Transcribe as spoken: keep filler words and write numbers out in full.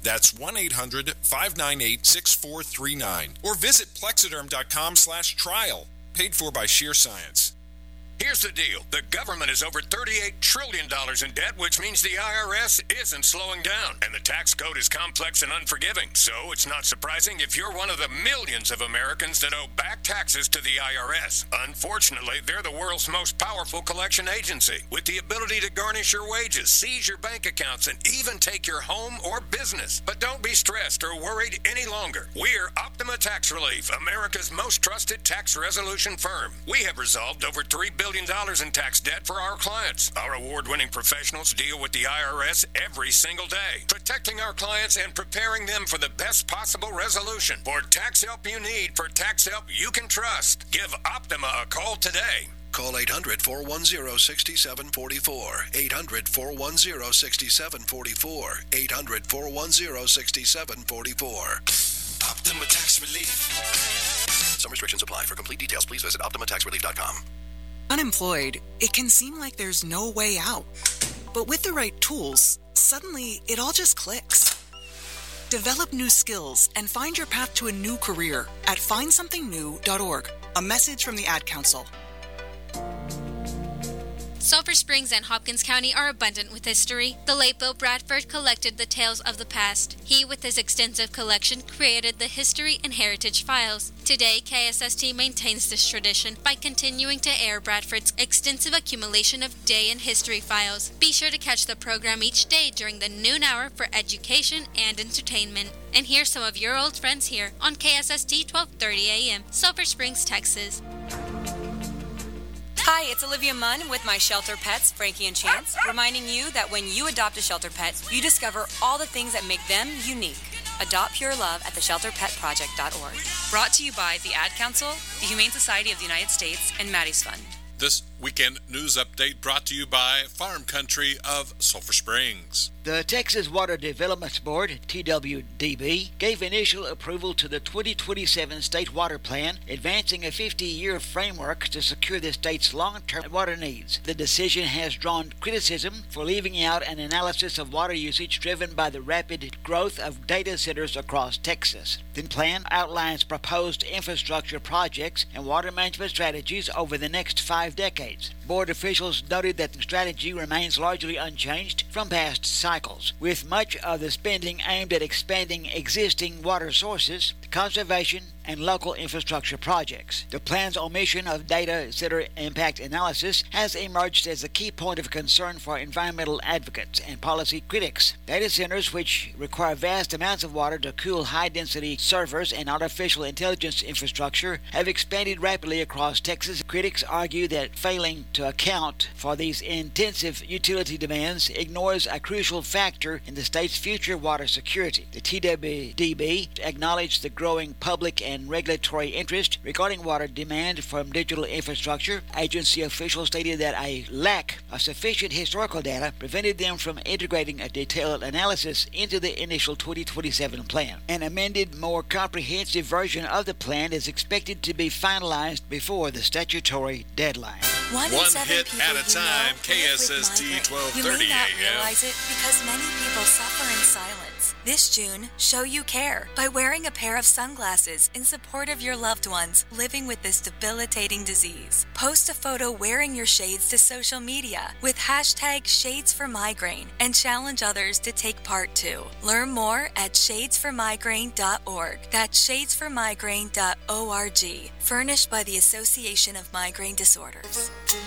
That's one eight hundred five nine eight six four three nine. Or visit plexiderm.com slash trial. Paid for by Sheer Science. Here's the deal. The government is over thirty-eight trillion dollars in debt, which means the I R S isn't slowing down. And the tax code is complex and unforgiving. So it's not surprising if you're one of the millions of Americans that owe back taxes to the I R S. Unfortunately, they're the world's most powerful collection agency, with the ability to garnish your wages, seize your bank accounts, and even take your home or business. But don't be stressed or worried any longer. We're Optima Tax Relief, America's most trusted tax resolution firm. We have resolved over three billion dollars in tax debt for our clients. Our award-winning professionals deal with the I R S every single day, protecting our clients and preparing them for the best possible resolution. For tax help you need, for tax help you can trust, give Optima a call today. Call eight hundred, four one zero, six seven four four. eight hundred, four one zero, six seven four four. eight hundred, four one zero, six seven four four. Optima Tax Relief. Some restrictions apply. For complete details, please visit optima tax relief dot com. Unemployed, it can seem like there's no way out. But with the right tools, suddenly it all just clicks. Develop new skills and find your path to a new career at find something new dot org. A message from the Ad Council. Sulphur Springs and Hopkins County are abundant with history. The late Bill Bradford collected the tales of the past. He, with his extensive collection, created the History and Heritage Files. Today, K S S T maintains this tradition by continuing to air Bradford's extensive accumulation of day in history files. Be sure to catch the program each day during the noon hour for education and entertainment. And here's some of your old friends here on K S S T twelve thirty A M, Sulphur Springs, Texas. Hi, it's Olivia Munn with My Shelter Pets, Frankie and Chance, reminding you that when you adopt a shelter pet, you discover all the things that make them unique. Adopt Pure Love at the shelter pet project dot org. Brought to you by the Ad Council, the Humane Society of the United States, and Maddie's Fund. This weekend news update brought to you by Farm Country of Sulphur Springs. The Texas Water Development Board, T W D B, gave initial approval to the twenty twenty-seven State Water Plan, advancing a fifty-year framework to secure the state's long-term water needs. The decision has drawn criticism for leaving out an analysis of water usage driven by the rapid growth of data centers across Texas. The plan outlines proposed infrastructure projects and water management strategies over the next five decades. Board officials noted that the strategy remains largely unchanged from past cycles, with much of the spending aimed at expanding existing water sources, conservation, and local infrastructure projects. The plan's omission of data center impact analysis has emerged as a key point of concern for environmental advocates and policy critics. Data centers, which require vast amounts of water to cool high-density servers and artificial intelligence infrastructure, have expanded rapidly across Texas. Critics argue that failing to account for these intensive utility demands ignores a crucial factor in the state's future water security. The T W D B acknowledged the growing public and and regulatory interest regarding water demand from digital infrastructure. Agency officials stated that a lack of sufficient historical data prevented them from integrating a detailed analysis into the initial twenty twenty-seven plan. An amended, more comprehensive version of the plan is expected to be finalized before the statutory deadline. One, One hit at a time, K S S T twelve thirty A M. You may not realize it because many people suffer in silence. This June, show you care by wearing a pair of sunglasses in support of your loved ones living with this debilitating disease. Post a photo wearing your shades to social media with hashtag Shades for Migraine and challenge others to take part too. Learn more at shades for migraine dot org. That's shades for migraine dot org. Furnished by the Association of Migraine Disorders.